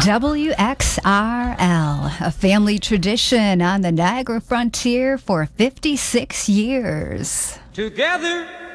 WXRL, a family tradition on the Niagara frontier for 56 years. Together